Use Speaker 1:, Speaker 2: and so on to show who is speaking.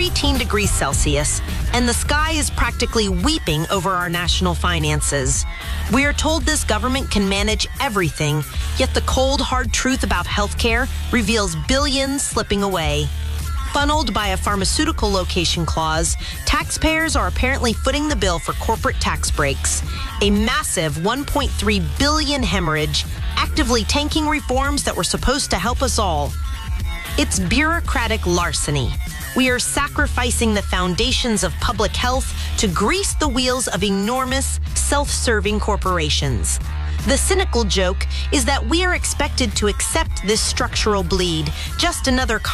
Speaker 1: 18 degrees Celsius, and the sky is practically weeping over our national finances. We are told this government can manage everything, yet the cold, hard truth about healthcare reveals billions slipping away. Funneled by a pharmaceutical location clause, taxpayers are apparently footing the bill for corporate tax breaks, a massive $1.3 billion hemorrhage, actively tanking reforms that were supposed to help us all. It's bureaucratic larceny. We are sacrificing the foundations of public health to grease the wheels of enormous, self-serving corporations. The cynical joke is that we are expected to accept this structural bleed, just another